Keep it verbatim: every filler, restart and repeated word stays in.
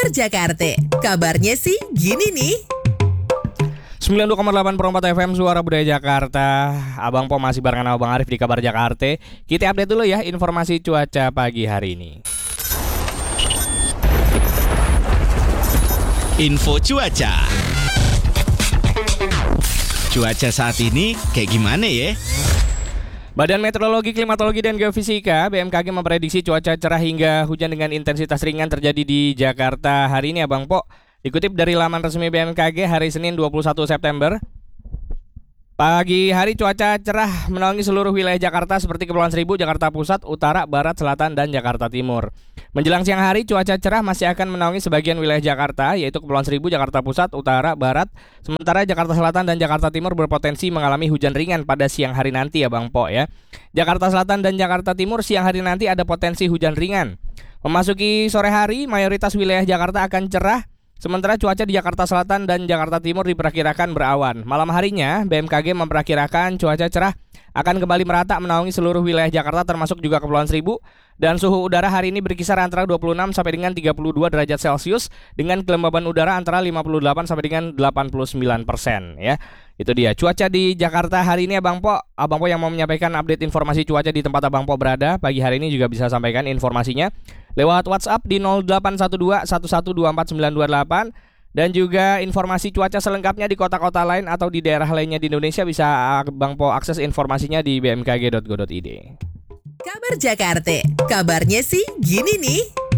Kabar Jakarta, kabarnya sih gini nih. sembilan puluh dua koma delapan Perempat F M Suara Budaya Jakarta. Abang Po masih barengan Abang Arif di Kabar Jakarta. Kita update dulu ya informasi cuaca pagi hari ini. Info cuaca. Cuaca saat ini kayak gimana ya? Badan Meteorologi, Klimatologi, dan Geofisika B M K G memprediksi cuaca cerah hingga hujan dengan intensitas ringan terjadi di Jakarta hari ini, Abang Po. Dikutip dari laman resmi B M K G hari Senin dua puluh satu September, pagi hari cuaca cerah menaungi seluruh wilayah Jakarta seperti Kepulauan Seribu, Jakarta Pusat, Utara, Barat, Selatan, dan Jakarta Timur. Menjelang siang hari, cuaca cerah masih akan menaungi sebagian wilayah Jakarta, yaitu Kepulauan Seribu, Jakarta Pusat, Utara, Barat. Sementara Jakarta Selatan dan Jakarta Timur berpotensi mengalami hujan ringan pada siang hari nanti ya Bang Po ya. Jakarta Selatan dan Jakarta Timur siang hari nanti ada potensi hujan ringan. Memasuki sore hari, mayoritas wilayah Jakarta akan cerah. Sementara cuaca di Jakarta Selatan dan Jakarta Timur diperkirakan berawan. Malam harinya, B M K G memperkirakan cuaca cerah akan kembali merata menaungi seluruh wilayah Jakarta termasuk juga Kepulauan Seribu. Dan suhu udara hari ini berkisar antara dua puluh enam sampai dengan tiga puluh dua derajat Celcius dengan kelembaban udara antara lima puluh delapan sampai dengan delapan puluh sembilan persen ya. Itu dia cuaca di Jakarta hari ini Abang Po. Abang Po yang mau menyampaikan update informasi cuaca di tempat Abang Po berada pagi hari ini juga bisa sampaikan informasinya lewat WhatsApp di nol delapan satu dua satu satu dua empat sembilan dua delapan. Dan juga informasi cuaca selengkapnya di kota-kota lain atau di daerah lainnya di Indonesia bisa Bang Po akses informasinya di b m k g dot go dot i d. Kabar Jakarta, kabarnya sih gini nih.